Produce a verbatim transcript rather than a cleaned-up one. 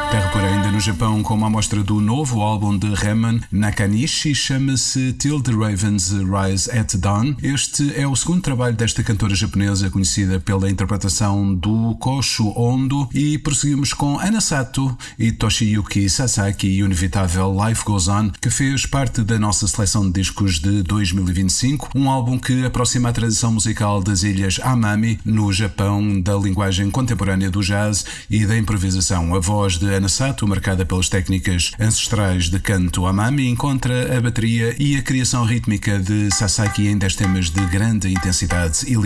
Terra por ainda no Japão com uma amostra do novo álbum de Reman Nakanishi, chama-se Till the Ravens Rise at Dawn. Este é o segundo trabalho desta cantora japonesa, conhecida pela interpretação do Koshu Ondo, e prosseguimos com Anasato e Toshiyuki Sasaki e o inevitável Life Goes On, que fez parte da nossa seleção de discos de dois mil e vinte e cinco, um álbum que aproxima a tradição musical das ilhas Amami, no Japão, da linguagem contemporânea do jazz e da improvisação. A voz de Anasato, marcada pelas técnicas ancestrais de canto Amami, encontra a bateria e a criação rítmica de Sasaki em dez temas de grande intensidade e